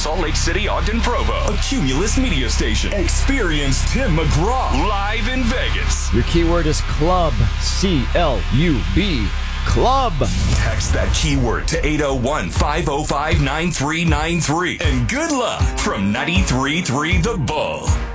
Salt Lake City, Ogden, Provo. A Cumulus media station. Experience Tim McGraw live in Vegas. Your keyword is club. C-L-U-B. Club. Text that keyword to 801-505-9393. And good luck from 93.3 The Bull.